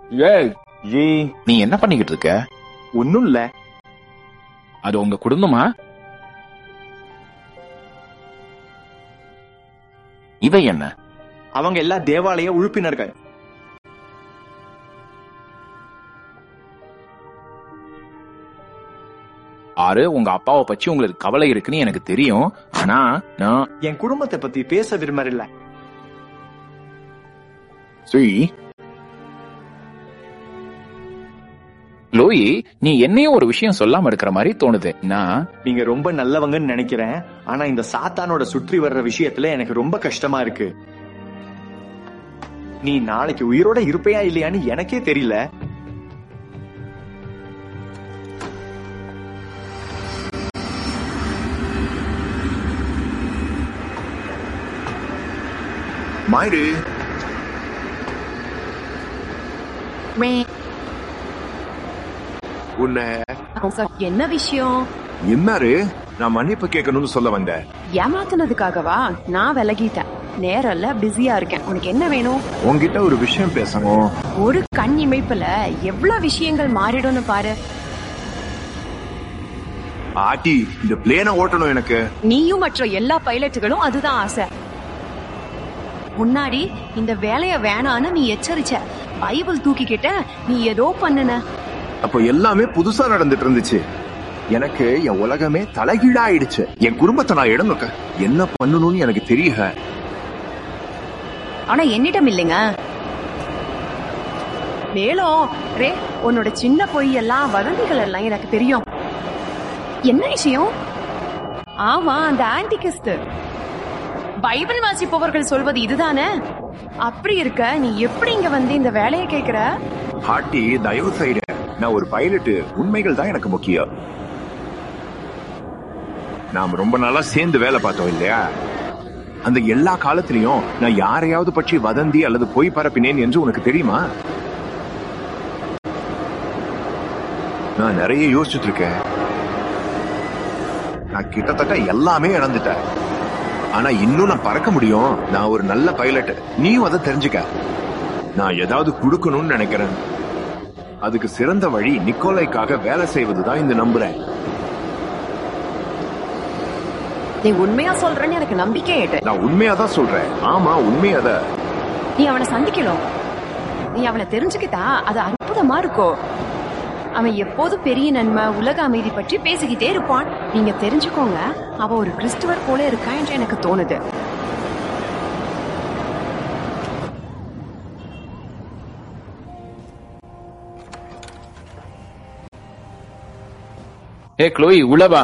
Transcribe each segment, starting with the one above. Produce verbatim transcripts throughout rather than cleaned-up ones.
ஏய் ஜி, நீ என்ன பண்ணிக்கிட்டு இருக்க? ஒன்னும் இல்ல. அது உங்க குடும்பமா? இவை என்ன? அவங்க எல்லா தேவாலய உறுப்பினர்கள். ஆறு, உங்க அப்பாவை பற்றி உங்களுக்கு கவலை இருக்குன்னு எனக்கு தெரியும். ஆனா நான் என் குடும்பத்தை பத்தி பேச விரும்பல. சரி லோயி, நீ என்னையும் ஒரு விஷயம் சொல்லாம இருக்கிற மாதிரி தோணுது. நான் நீங்க ரொம்ப நல்லவங்கன்னு நினைக்கிறேன். ஆனா இந்த சாத்தானோட சுற்றி வர்ற விஷயத்துல எனக்கு ரொம்ப கஷ்டமா இருக்கு. நீ நாளைக்கு உயிரோட இருப்பையா இல்லையான்னு எனக்கே தெரியல. மாயிரு, உன்னை என்ன விஷயம்? என்னாரு? நான் மன்னிப்பு கேட்கணும்னு சொல்ல வந்தேன். ஏமாத்தினதுக்காகவா? நான் விலகிட்டேன். நேரம்ல பிஸியா இருக்கேன். உனக்கு என்ன வேணும்? உன்கிட்ட ஒரு விஷயம் பேசணும். ஒரு கண் இமைப்புல எவ்வளவு விஷயங்கள் மாறிடும்னு பாரு. ஆட்டி, இந்த பிளேனை ஓட்டணும் எனக்கு. நீயும் மற்ற எல்லா பைலட்டுகளும் அதுதான் ஆசை. முன்னாடி இந்த வேலைய வேணான்னு நீ எச்சரிச்ச. பைபிள் தூக்கிக்கிட்ட நீ ஏதோ பண்ணுன. அப்போ எல்லாமே புதுசா நடந்துட்டு இருந்துச்சு. எனக்கு என் உலகமே தலைகீழா ஆயிடுச்சு. என் குடும்பத்தை நான் இடம் வைக்க என்ன பண்ணணும்னு எனக்கு தெரியல. ஆனா என்னிடம் இல்லைங்க. மேலும் ரே, உன்னோட சின்ன பொய் எல்லாம் வதந்திகள் எல்லாம் எனக்கு தெரியும். என்ன விஷயம்? ஆமா, அந்த ஆன்டிகிறிஸ்து. பைபிள் வாசிப்பவர்கள் சொல்வது இதுதானே? அப்படி இருக்க நீ எப்படி இங்க வந்து இந்த வேலையை கேக்குற? ஆட்டி, தயவு செய்து, நான் ஒரு பைலட்டு. உண்மைகள் தான் எனக்கு முக்கியம். நாம் ரொம்ப நாளா சேர்ந்து வேலை பார்த்தோம் இல்லையா? அந்த எல்லா காலத்திலையும் நான் யாரையாவது பற்றி வதந்தி அல்லது பொய் பரப்பினேன் என்று உனக்கு தெரியுமா? நான் நிறைய யோசிச்சுட்டு இருக்கேன். நான் கிட்டத்தட்ட எல்லாமே இழந்துட்டேன். ஆனா இன்னும் நான் பறக்க முடியும். நான் ஒரு நல்ல பைலட். நீயும் அதை தெரிஞ்சுக்க. நான் ஏதாவது கொடுக்கணும்னு நினைக்கிறேன். அதுக்கு சிறந்த வழி நிக்கோலைக்காக வேலை செய்வதுதான் இந்த நம்புறேன். நீ உண்மையா சொல்றேன்னு எனக்கு நம்பிக்கை ஏட்டு. நான் உண்மையாதான் சொல்றேன். ஆமா, உண்மையாதான். நீ அவனை சந்திக்கணும். நீ அவனை தெரிஞ்சுக்கிட்டா அது அற்புதமா இருக்கும். அவன் எப்போதும் பெரிய நன்மை, உலக அமைதி பற்றி பேசிக்கிட்டே இருப்பான். நீங்க தெரிஞ்சுக்கோங்க, அவ ஒரு கிறிஸ்துவர் போல இருக்கா என்று எனக்கு தோணுது. ஏ க்ளோயி, உள்ளவா.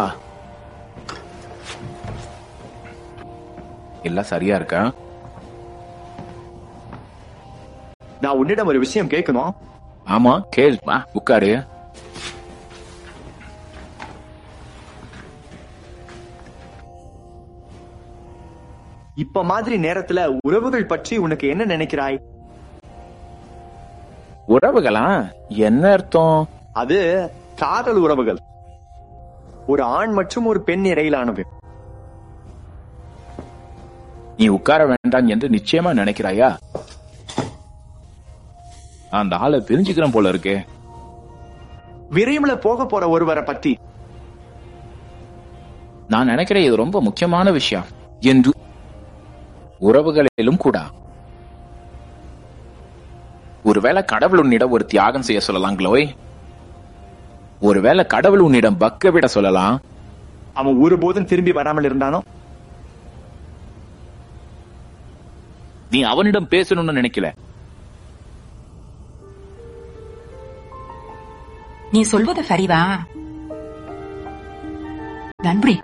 எல்லாம் சரியா இருக்கா? நான் உன்னிடம் ஒரு விஷயம் கேட்கணும். ஆமா, கேள். வா, உட்காரு. இப்ப மாதிரி நேரத்துல உறவுகள் பற்றி உனக்கு என்ன நினைக்கிறாய்? உறவுகளா? என்ன அர்த்தம்? அது காதல் உறவுகள். ஒரு ஆண் மற்றும் ஒரு பெண் இடையிலானது. நீ உட்கார வேண்டாம் என்று நிச்சயமா நினைக்கிறாயா? அந்த ஆளை தெரிஞ்சுக்கிறேன் போல இருக்கே. விரைவில் போக போற ஒருவரை பத்தி நான் நினைக்கிறேன் இது ரொம்ப முக்கியமான விஷயம் என்று. உறவுகளிலும் கூட ஒருவேளை கடவுள் உன்னிடம் ஒரு தியாகம் செய்ய சொல்லலாம் க்ளோய். ஒருவேளை கடவுள் உன்னிடம் பக்க விட சொல்லலாம். அவன் ஒருபோதும் திரும்பி வராமல் இருந்தானோ? நீ அவனிடம் பேசணும்னு நினைக்கல. நீ சொல்வது சரிதான் நண்பரே.